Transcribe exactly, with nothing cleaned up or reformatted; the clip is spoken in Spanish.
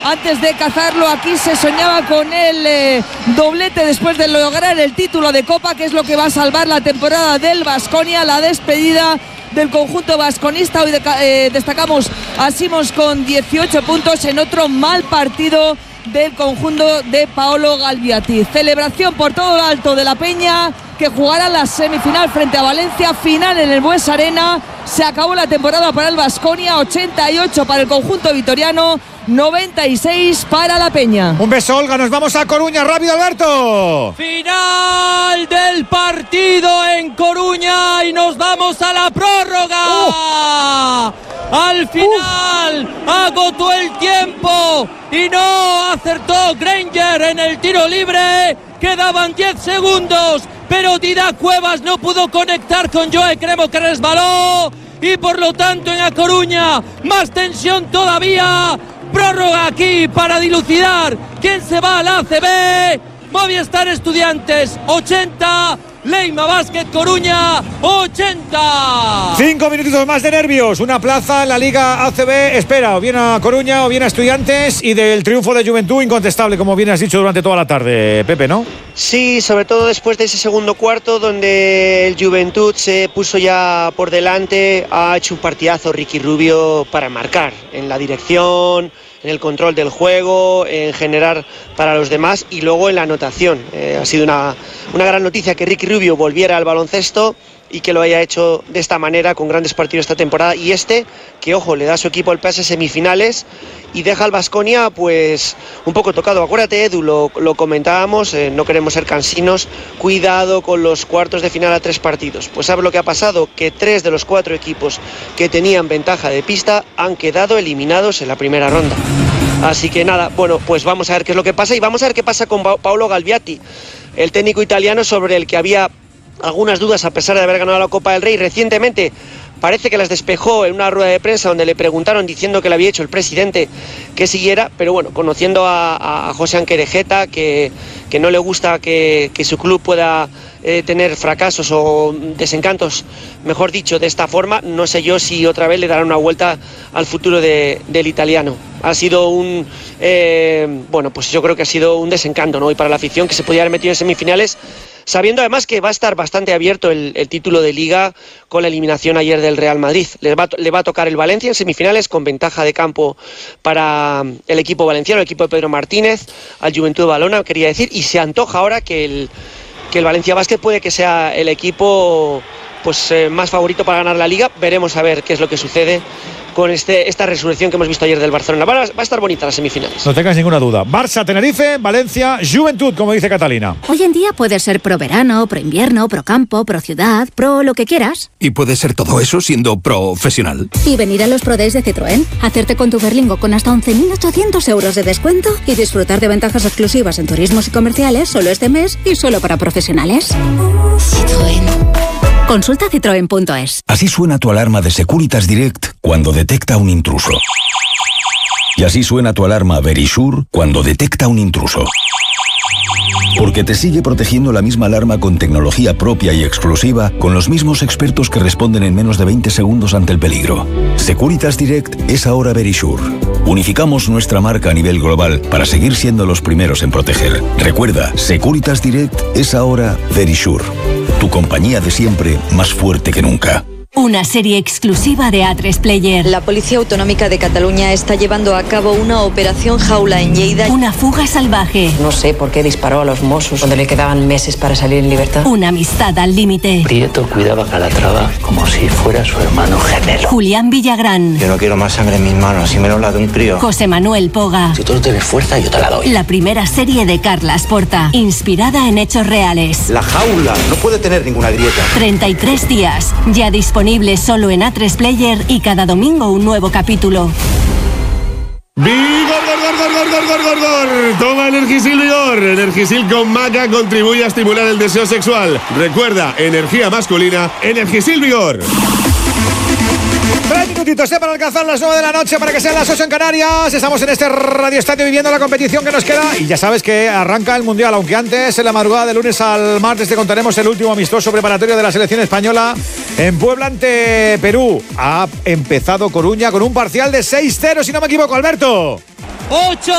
Antes de cazarlo, aquí se soñaba con el eh, doblete después de lograr el título de Copa, que es lo que va a salvar la temporada del Baskonia, la despedida del conjunto vasconista. Hoy de, eh, destacamos a Simons con dieciocho puntos en otro mal partido del conjunto de Paolo Galviati. Celebración por todo lo alto de la Peña, que jugará la semifinal frente a Valencia, final en el Bues Arena. Se acabó la temporada para el Baskonia, ochenta y ocho para el conjunto vitoriano, noventa y seis para la Peña. Un beso, Olga, nos vamos a Coruña, rápido, Alberto. Final del partido en Coruña y nos vamos a la prórroga. Uh. Al final uh. agotó el tiempo y no acertó Granger en el tiro libre. Quedaban diez segundos, pero Didac Cuevas no pudo conectar con Joe Cremo, que resbaló, y por lo tanto en A Coruña más tensión todavía. Prórroga aquí para dilucidar quién se va a la A C B. Movistar Estudiantes ochenta, Leima Basket Coruña ochenta. Cinco minutitos más de nervios. Una plaza en la Liga A C B espera o bien a Coruña o bien a Estudiantes, y del triunfo de Juventud incontestable, como bien has dicho durante toda la tarde, Pepe, ¿no? Sí, sobre todo después de ese segundo cuarto donde el Juventud se puso ya por delante. Ha hecho un partidazo Ricky Rubio para marcar en la dirección, en el control del juego, en generar para los demás y luego en la anotación. Eh, ha sido una, una gran noticia que Ricky Rubio volviera al baloncesto y que lo haya hecho de esta manera, con grandes partidos esta temporada, y este, que ojo, le da a su equipo el pase a semifinales y deja al Baskonia pues un poco tocado. Acuérdate, Edu, lo, lo comentábamos, eh, no queremos ser cansinos, cuidado con los cuartos de final a tres partidos. Pues ¿sabes lo que ha pasado? Que tres de los cuatro equipos que tenían ventaja de pista han quedado eliminados en la primera ronda. Así que nada, bueno, pues vamos a ver qué es lo que pasa, y vamos a ver qué pasa con pa- Paolo Galviati, el técnico italiano sobre el que había algunas dudas a pesar de haber ganado la Copa del Rey recientemente. Parece que las despejó en una rueda de prensa donde le preguntaron, diciendo que le había hecho el presidente que siguiera, pero bueno, conociendo a, a José Anquerejeta, que, que no le gusta que, que su club pueda eh, tener fracasos o desencantos, mejor dicho, de esta forma, no sé yo si otra vez le dará una vuelta al futuro de, del italiano. Ha sido un, eh, bueno, pues yo creo que ha sido un desencanto, ¿no? Y para la afición, que se podía haber metido en semifinales, sabiendo además que va a estar bastante abierto el, el título de Liga con la eliminación ayer del Real Madrid. Le va, le va a tocar el Valencia en semifinales, con ventaja de campo para el equipo valenciano, el equipo de Pedro Martínez, al Juventud de Badalona, quería decir, y se antoja ahora que el, que el Valencia Basket puede que sea el equipo pues eh, más favorito para ganar la Liga. Veremos a ver qué es lo que sucede con este, esta resurrección que hemos visto ayer del Barcelona. Va a, va a estar bonita las semifinales. No tengas ninguna duda. Barça, Tenerife, Valencia, Juventud, como dice Catalina. Hoy en día puedes ser pro verano, pro invierno, pro campo, pro ciudad, pro lo que quieras. Y puedes ser todo eso siendo profesional. Y venir a los Pro Days de Citroën, hacerte con tu Berlingo con hasta once mil ochocientos euros de descuento y disfrutar de ventajas exclusivas en turismos y comerciales solo este mes y solo para profesionales. Citroën. Consulta citroen punto es. Así suena tu alarma de Securitas Direct cuando detecta un intruso. Y así suena tu alarma Verisure cuando detecta un intruso. Porque te sigue protegiendo la misma alarma con tecnología propia y exclusiva, con los mismos expertos que responden en menos de veinte segundos ante el peligro. Securitas Direct es ahora Verisure. Unificamos nuestra marca a nivel global para seguir siendo los primeros en proteger. Recuerda, Securitas Direct es ahora Verisure. Tu compañía de siempre, más fuerte que nunca. Una serie exclusiva de A tres Player. La Policía Autonómica de Cataluña está llevando a cabo una operación jaula en Lleida. Una fuga salvaje. No sé por qué disparó a los Mossos cuando le quedaban meses para salir en libertad. Una amistad al límite. Prieto cuidaba a Calatrava como si fuera su hermano gemelo. Julián Villagrán. Yo no quiero más sangre en mis manos, y menos la de un crío. José Manuel Poga. Si tú no tienes fuerza, yo te la doy. La primera serie de Carlas Porta, inspirada en hechos reales. La jaula no puede tener ninguna grieta. treinta y tres días, ya disponible solo en A tres Player, y cada domingo un nuevo capítulo. ¡Vigor, gor, gor, gor, gor, gor, gor, gor! Toma Energisil Vigor. Energisil con maca contribuye a estimular el deseo sexual. Recuerda, energía masculina, Energisil Vigor. Tres minutitos ¿eh? para alcanzar las nueve de la noche, para que sean las ocho en Canarias. Estamos en este Radio Estadio viviendo la competición que nos queda, y ya sabes que arranca el Mundial, aunque antes, en la madrugada de lunes al martes, te contaremos el último amistoso preparatorio de la selección española en Puebla ante Perú. Ha empezado Coruña con un parcial de seis cero, si no me equivoco, Alberto. ocho